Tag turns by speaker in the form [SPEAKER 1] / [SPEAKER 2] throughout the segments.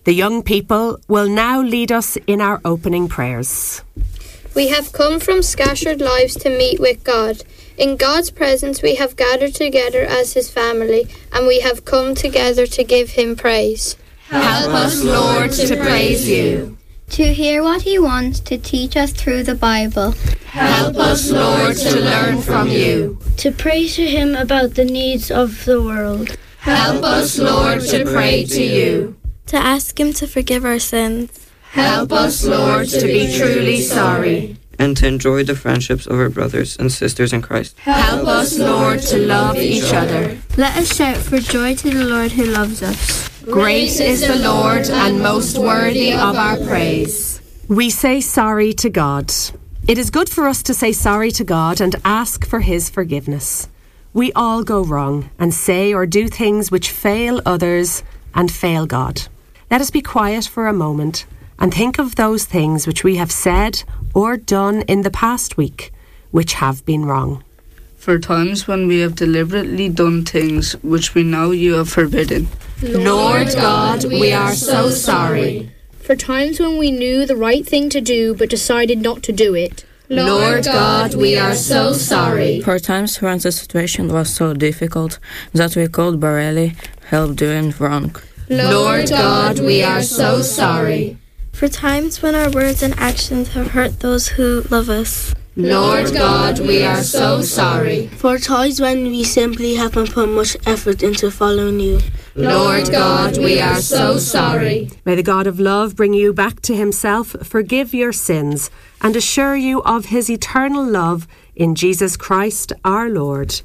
[SPEAKER 1] The young people will now lead us in our opening prayers.
[SPEAKER 2] We have come from scattered lives to meet with God. In God's presence we have gathered together as his family, and we have come together to give him praise.
[SPEAKER 3] Help us, Lord, to praise you.
[SPEAKER 4] To hear what he wants to teach us through the Bible.
[SPEAKER 3] Help us, Lord, to learn from you.
[SPEAKER 5] To pray to him about the needs of the world.
[SPEAKER 3] Help us, Lord, to pray to you.
[SPEAKER 6] To ask him to forgive our sins.
[SPEAKER 3] Help us, Lord, to be truly sorry.
[SPEAKER 7] And to enjoy the friendships of our brothers and sisters in Christ.
[SPEAKER 3] Help us, Lord, to love each other.
[SPEAKER 6] Let us shout for joy to the Lord who loves us.
[SPEAKER 3] Great is the Lord and most worthy of our praise.
[SPEAKER 1] We say sorry to God. It is good for us to say sorry to God and ask for his forgiveness. We all go wrong and say or do things which fail others and fail God. Let us be quiet for a moment and think of those things which we have said or done in the past week which have been wrong.
[SPEAKER 8] For times when we have deliberately done things which we know you have forbidden.
[SPEAKER 3] Lord God, we are so sorry.
[SPEAKER 9] For times when we knew the right thing to do but decided not to do it.
[SPEAKER 3] Lord God, we are so sorry.
[SPEAKER 10] For times when the situation was so difficult that we could barely help doing wrong.
[SPEAKER 3] Lord God, we are so sorry.
[SPEAKER 6] For times when our words and actions have hurt those who love us.
[SPEAKER 3] Lord God, we are so sorry.
[SPEAKER 5] For times when we simply haven't put much effort into following you.
[SPEAKER 3] Lord God, we are so sorry.
[SPEAKER 1] May the God of love bring you back to himself, forgive your sins, and assure you of his eternal love in Jesus Christ our Lord.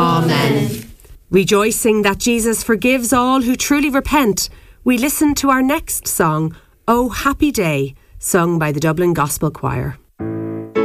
[SPEAKER 3] Amen.
[SPEAKER 1] Rejoicing that Jesus forgives all who truly repent, we listen to our next song, O Happy Day, sung by the Dublin Gospel Choir.